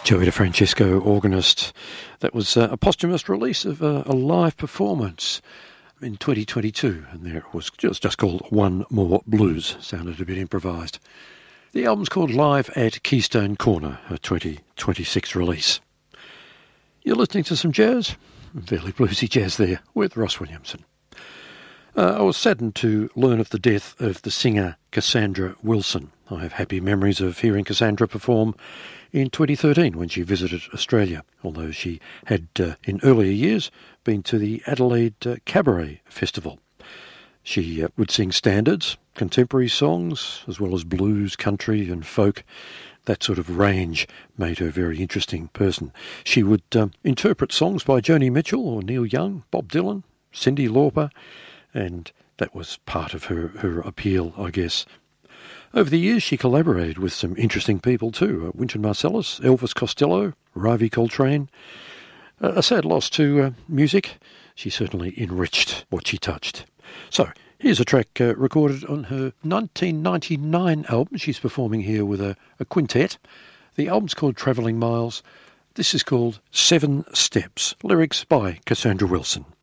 Joey DeFrancesco, organist. That was a posthumous release of a live performance in 2022, and there it was just called One More Blues. Sounded a bit improvised. The album's called Live at Keystone Corner, a 2026 release. You're listening to some jazz, fairly bluesy jazz there, with Ross Williamson. I was saddened to learn of the death of the singer Cassandra Wilson. I have happy memories of hearing Cassandra perform in 2013 when she visited Australia, although she had, in earlier years, been to the Adelaide Cabaret Festival. She would sing standards, contemporary songs, as well as blues, country and folk. That sort of range made her a very interesting person. She would interpret songs by Joni Mitchell or Neil Young, Bob Dylan, Cyndi Lauper, and that was part of her appeal, I guess. Over the years, she collaborated with some interesting people too. Wynton Marsalis, Elvis Costello, Ravi Coltrane. A sad loss to music. She certainly enriched what she touched. So, here's a track recorded on her 1999 album. She's performing here with a quintet. The album's called Travelling Miles. This is called 7 Steps. Lyrics by Cassandra Wilson.